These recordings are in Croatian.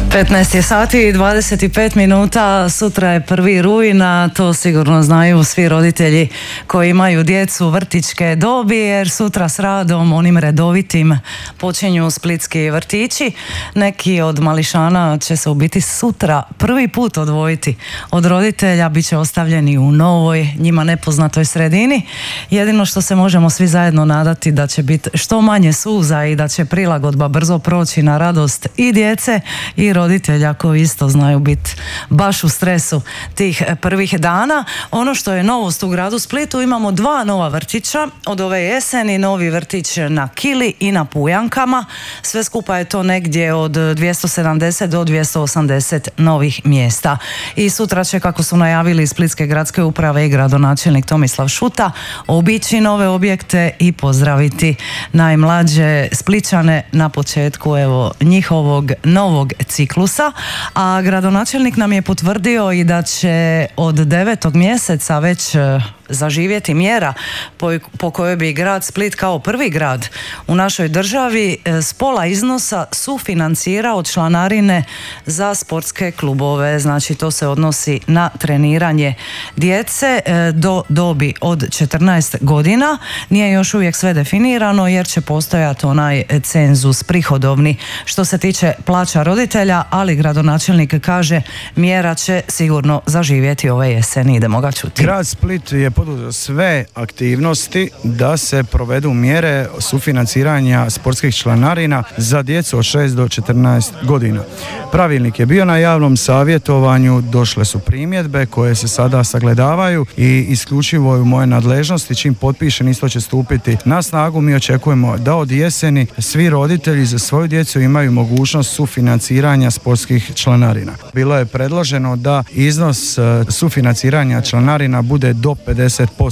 15 je sati i 25 minuta, sutra je 1. rujna, to sigurno znaju svi roditelji koji imaju djecu vrtićke dobi, jer sutra s radom, onim redovitim, počinju splitski vrtići. Neki od mališana će se u biti sutra prvi put odvojiti od roditelja, bit će ostavljeni u novoj, njima nepoznatoj sredini. Jedino što se možemo svi zajedno nadati da će biti što manje suza i da će prilagodba brzo proći na radost i djece i roditelja koji isto znaju biti baš u stresu tih prvih dana. Ono što je novost u gradu Splitu, imamo 2 nova vrtića od ove jeseni, novi vrtić na Kili i na Pujankama. Sve skupa je to negdje od 270 do 280 novih mjesta. I sutra će, kako su najavili Splitske gradske uprave i gradonačelnik Tomislav Šuta, obići nove objekte i pozdraviti najmlađe Splićane na početku njihovog novog ciklusa. A gradonačelnik nam je potvrdio i da će od 9. mjeseca već zaživjeti mjera po kojoj bi grad Split kao prvi grad u našoj državi s pola iznosa sufinancirao članarine za sportske klubove. Znači, to se odnosi na treniranje djece do dobi od 14 godina. Nije još uvijek sve definirano jer će postojati onaj cenzus prihodovni što se tiče plaća roditelja, ali gradonačelnik kaže mjera će sigurno zaživjeti ove jeseni. Idemo ga čuti. Grad Split je poduzeo sve aktivnosti da se provedu mjere sufinanciranja sportskih članarina za djecu od 6 do 14 godina. Pravilnik je bio na javnom savjetovanju, došle su primjedbe koje se sada sagledavaju i isključivo je u moje nadležnosti. Čim potpišen, isto će stupiti na snagu. Mi očekujemo da od jeseni svi roditelji za svoju djecu imaju mogućnost sufinanciranja sportskih članarina. Bilo je predloženo da iznos sufinanciranja članarina bude do 50%.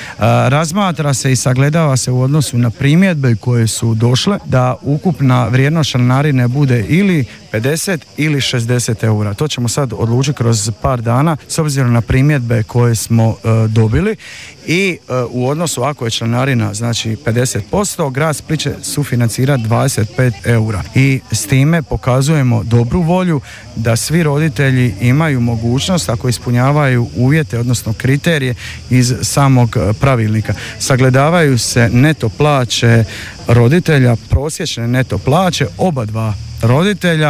Razmatra se i sagledava se u odnosu na primjedbe koje su došle da ukupna vrijednost članarine bude ili 50 ili 60 eura. To ćemo sad odlučiti kroz par dana s obzirom na primjedbe koje smo dobili i u odnosu ako je članarina znači 50%, grad Split će sufinancirati 25 eura i s time pokazujemo dobru volju da svi roditelji imaju mogućnost, ako ispunjavaju uvjete odnosno kriterije iz samog pravilnika. Sagledavaju se neto plaće roditelja, prosječne neto plaće oba dva roditelja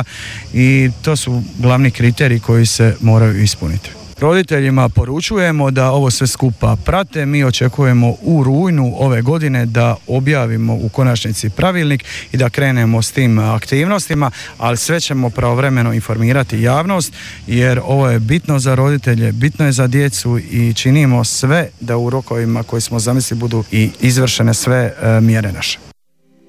i to su glavni kriteriji koji se moraju ispuniti. Roditeljima poručujemo da ovo sve skupa prate. Mi očekujemo u rujnu ove godine da objavimo u konačnici pravilnik i da krenemo s tim aktivnostima, ali sve ćemo pravovremeno informirati javnost jer ovo je bitno za roditelje, bitno je za djecu i činimo sve da u rokovima koji smo zamislili budu i izvršene sve mjere naše.